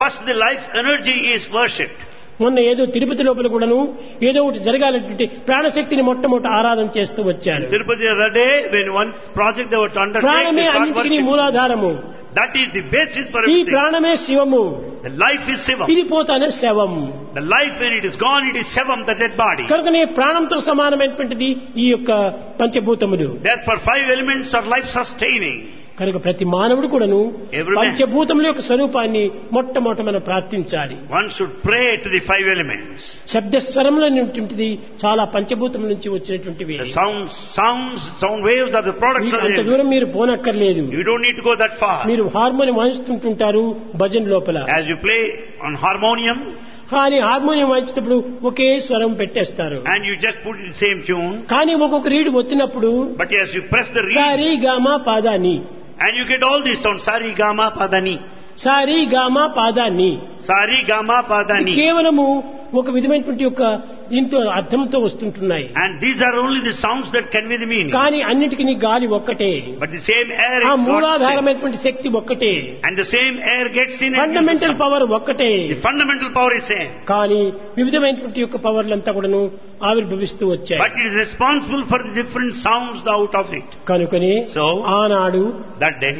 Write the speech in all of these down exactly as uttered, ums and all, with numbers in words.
First the life energy is worshipped. మొన్న ఏదో తిరుపతి లోపల కూడాను ఏదో ఒకటి జరగాలంటే ప్రాణశక్తిని మొట్టమొదటి ఆరాధన చేస్తూ వచ్చారు. Tirupati the other day, when one project they were to undertake, ప్రాణమే they start అన్నిటికీ worship. మూలాధారము. That is the basis for ఈ everything. ప్రాణమే శివము. The life is Shivam. ఇది పోతానే శవం. The life, when it is gone, it is Shivam, the dead body. కనుకనే ప్రాణంతో సమానమైనటువంటిది ఈ యొక్క పంచభూతములు. Therefore, five elements are life sustaining. కనుక ప్రతి మానవుడు కూడాను Every man. పంచభూతముల యొక్క స్వరూపాన్ని మొట్టమొదట మనం ప్రార్థించాలి. One should pray to the five elements. శబ్దస్వరములు అనేటువంటిది చాలా పంచభూతముల నుంచి వచ్చినటువంటివి. The sounds, sounds, sound waves are the products of the అంత elements. దూరం మీరు పోనక్కర్లేదు. You don't need to go that far. మీరు హార్మోనియం వాయిస్తుంటుంటారు భజన లోపల. As you play on harmonium, కానీ హార్మోనియం వాయించేటప్పుడు ఒకే స్వరం పెట్టేస్తారు. and you just put in the same tune, కానీ ఒక్కొక్క రీడ్ వచ్చినప్పుడు but as you press the reed, sorry gamma పాదాని, and you get all these sounds, sari, gama, padani, sorry gamma పాదాని, sari, gama, padani. కేవలము ఒక విధమైనటువంటి యొక్క దీంతో అర్థంతో వస్తుంటున్నాయి. And these are only the sounds that convey the meaning. కానీ అన్నిటికీ గాలి ఒక్కటే, But the same air ఆ is not same. మూలాధారమైనటువంటి శక్తి ఒక్కటే, And the same air gets in and fundamental gives the power ఒక్కటే. sound. The fundamental power is same. కానీ వివిధమైనటువంటి యొక్క పవర్లంతా కూడాను ఆవిర్భవిస్తూ వచ్చాయి. But it is responsible for the different sounds out of it. కనుకనే So, ఆనాడు that day,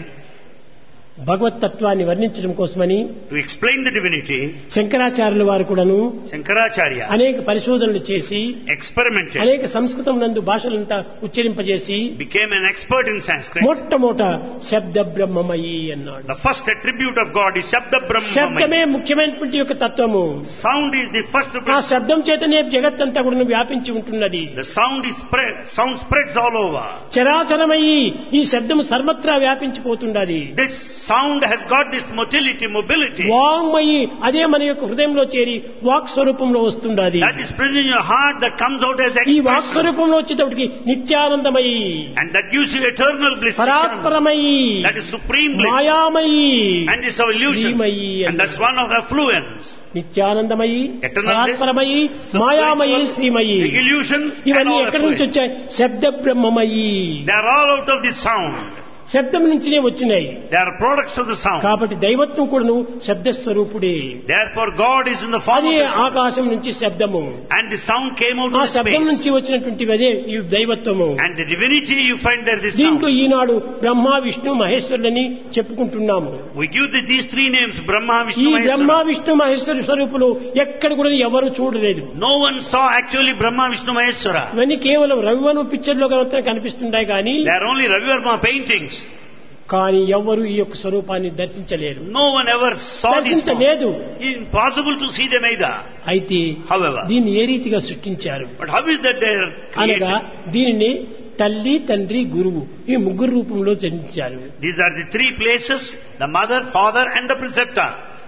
భగవత్ తత్వాన్ని వర్ణించడం కోసమని to explain the divinity, శంకరాచార్యుల వారు కూడాను Shankaracharya అనేక పరిశోధనలు చేసి experimented, అనేక సంస్కృతం నందు భాషలంతా ఉచ్చరింపజేసి became an expert in Sanskrit. మొట్టమొదట శబ్ద బ్రహ్మమయి అన్నాడు. The first attribute of God is Shabda శబ్దమే Brahmamaya. ముఖ్యమైనటువంటి యొక్క తత్వము. Sound is the first ఆ Brahma. శబ్దం చేతనే జగత్తంతా కూడా వ్యాపించి ఉంటున్నది. The sound is spread, sound spreads all over. చరాచరమయి ఈ శబ్దము సర్వత్రా వ్యాపించిపోతున్నది. This sound has got this motility, mobility. వాంగ్మయి అదే మన యొక్క హృదయంలో చేరి వాక్ స్వరూపంలో వస్తుండది. That is present in your heart, that comes out as ఈ వాక్ expression. స్వరూపంలో వచ్చేటప్పటికి నిత్యానందమయి, And that gives you eternal bliss. పరాత్పరమయి, That is supreme bliss. మాయామయి, And is our illusion. Srimayi And అన్నారు. that's one of the affluence. నిత్యానందమయి, Eternal bliss, పరాత్పరమయి, మాయామయి, Srimayi. The illusion and ఇవన్నీ all ఎక్కడి నుంచి affluence. వచ్చాయి? శబ్ద బ్రహ్మమయి. They are all out of this sound. శబ్దం నుంచినే వచ్చినాయి. They are products of the sound. కాబట్టి దైవత్వం కూడాను శబ్దస్వరూపుడే. Therefore God is in the form అదే of the sound. ఆకాశం నుంచి శబ్దము. And the sound came out ఆ of the శబ్దం space. నుంచి వచ్చినటువంటివి అదే ఈ దైవత్వము. And the divinity you find there, this దీంట్లో sound. Eenadu Brahma Vishnu మహేశ్వరులని చెప్పుకుంటున్నాము. We give the, these three names, Brahma, ఈ Vishnu, బ్రహ్మ Maheshwara. విష్ణు మహేశ్వరు స్వరూపులు ఎక్కడ కూడా ఎవరు చూడలేదు. No one saw actually Brahma, Vishnu, Maheshwara. ఇవన్నీ కేవలం రవివర్మ పిక్చర్ లో మాత్రమే కనిపిస్తుంటాయి కానీ They are only Ravi Verma paintings. కానీ ఎవరు ఈ యొక్క స్వరూపాన్ని దర్శించలేరు, No one ever saw this form. దర్శించలేదు. It's impossible to see them either. అయితే However, దీన్ని ఏ రీతిగా సృష్టించారు but how is that they are అనగా created? దీనిని తల్లి తండ్రి గురువు ఈ ముగ్గురు రూపంలో జన్మించారు. These are the three places, the mother, father and the preceptor.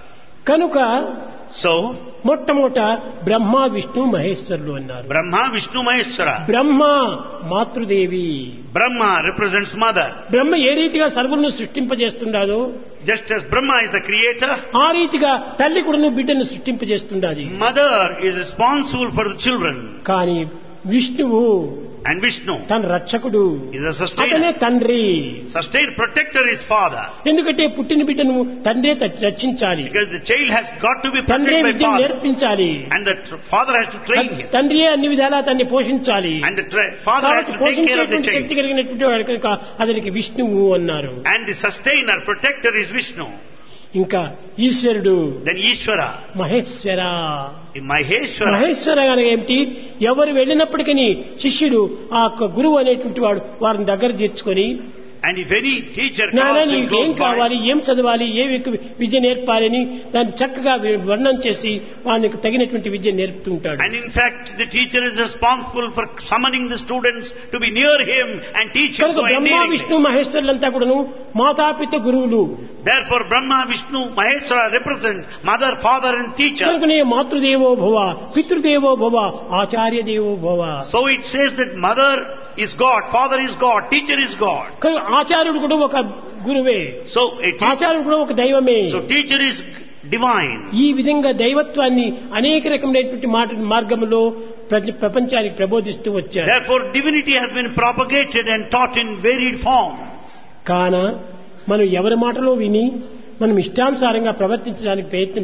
కనుక So, మొట్టమొదట బ్రహ్మ విష్ణు మహేశ్వరులు అన్నారు. Brahma, Vishnu, Maheshwara. బ్రహ్మ మాతృదేవి. Brahma represents mother. బ్రహ్మ ఏ రీతిగా సర్వులను సృష్టింపజేస్తుండాదో Just as Brahma is the creator, ఆ రీతిగా తల్లి కూడా బిడ్డను సృష్టింపజేస్తుండాలి. mother is responsible for the children. కానీ విష్ణువు And Vishnu తన రక్షకుడు, is a అతనే sustainer. తండ్రి. Sustained protector is father. ఎందుకంటే పుట్టిన బిడ్డను తండ్రే త- రక్షించాలి, Because the child has got to be తండ్రే protected by విద్యను father. నేర్పించాలి, And the tr- father has to train him. తండ్రియే అన్ని విధాలా తన్ని పోషించాలి. And the tra- father has కాబట్టి to take care of the పోషించేటువంటి child. శక్తి కలిగినటువంటి వాడు కనుక అతనికి విష్ణువు అన్నారు. And the sustainer, protector is Vishnu. ఇంకా ఈశ్వరుడు Then Ishvara, Maheshwara. Maheshwara. Maheshwara అనగా ఏమిటి? ఎవరు వెళ్ళినప్పటికీ శిష్యుడు ఆ యొక్క గురువు అనేటువంటి వాడు వారిని దగ్గర చేర్చుకొని, And if any teacher నానా comes and నీకు ఏం goes by, కావాలి, ఏం చదవాలి, ఏ విక- విద్య నేర్పాలని దాన్ని చక్కగా వి- వర్ణన చేసి వానికి తగినటువంటి విద్య నేర్పుతూ ఉంటాడు. and in fact the teacher is responsible for summoning the students to be near him and teach him కనుక so బ్రహ్మ endearingly. విష్ణు మహేశ్వరులంతా కూడాను మాతాపిత గురువులు. Therefore Brahma, Vishnu, Maheshwara represent mother, father and teacher. కనుకనే మాతృదేవో భవ, పితృదేవో భవ, ఆచార్య దేవో భవ. So it says that mother is God, father is God, teacher is God. కనుక ఆచార్యుడు కూడా ఒక గురువే, So a te- ఆచార్యుడు కూడా ఒక దైవమే. so teacher is divine. ఈ విధంగా దైవత్వాన్ని అనేక రకమైనటువంటి మాట మార్గంలో ప్రజ- ప్రపంచానికి ప్రబోధిస్తూ వచ్చారు. Therefore divinity has been propagated and taught in varied forms. కాన మనం ఎవరి మాటలో విని మనం ఇష్టానుసారంగా ప్రవర్తించడానికి ప్రయత్నం